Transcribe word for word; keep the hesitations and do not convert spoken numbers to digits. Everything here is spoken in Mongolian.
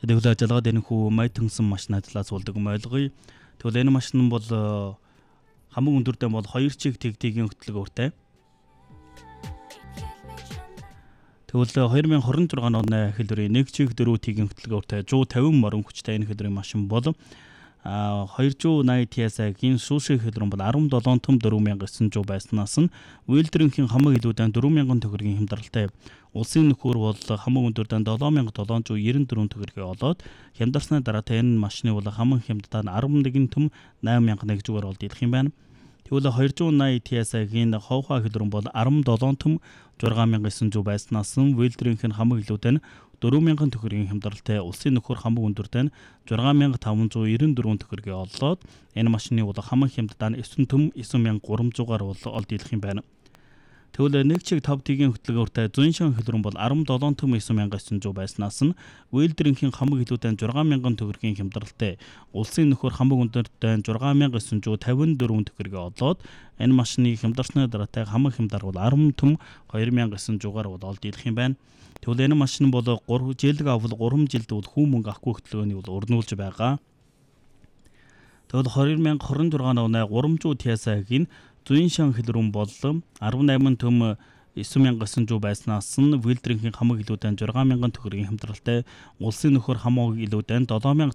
Тэгвэл ажиллагаад энэ хүү май төнсөн машины талаас болдог юм ойлгоё. Тэгвэл энэ машин бол хамгийн өндөртэй бол хоёр чиг тэгтгийн хөтөлбөртэй. Тэгвэл хоёр мянга хорин зургааны оны хэлбэрийн нэг чиг дөрөв тигийн хөтөлбөртэй one fifty морин хүчтэй энэ хэлбэрийн машин бол а two eighty ти эс ай-гийн шүүшиг хэлбэр бол sevenseven том four thousand nine hundred байснаас нь үйлдвэрийн хамаг илүүдэн four thousand төгрөгийн хямдралтай. Улсын нөхөр бол хамаг өндөрдөн seven thousand seven hundred ninety-four төгрөгийг олоод хямдарсны дараа энэ машины бол хамаг хямдтаа eleven том eight thousand one жүгээр олдох юм байна. Тэгвэл two ninety ти эс ай-гийн ховхоо хэлбэр бол seventeen том six thousand nine hundred байснаас нь үйлдвэрийн хамаг илүүдэн four thousand төгрөгийн хямдралтай. Улсын нөхөр хамаг өндөрдөн six thousand five hundred ninety-four төгрөгийг олоод энэ машины бол хамаг хямдтаа nine том nine thousand three hundred-аар олдох юм байна. Тэгвэл нэг чиг five тигийн хөтөлбөртэй зүүн шан хэлбэр бол sevenseven том nine thousand nine hundred байснаас нь үйлдвэрийн хамаг илүүдэн six thousand төгрөгийн хямдралтай. Улсын нөхөр хамаг өндөртөө six thousand nine hundred fifty-four төгрөгийг олоод энэ машины хямдарсны дараатай хамаг хямдар бол ten том two thousand nine hundred-аар олдох юм байна. Тэгвэл энэ машин бол three жилиг авал three жилд бол хүн мөнгө авахгүй хөтөлбөрийн бол урнуулж байгаа. Тэгвэл twenty twenty-six оны three hundred ти эс ай-гийн зүүн шан хэлбэр бол eighteen том nine thousand nine hundred байснаас нь үйлдвэрийн хамаг илүүдэн six thousand төгрөгийн хямдралтай. Улсын нөхөр хамаг илүүдэн seven thousand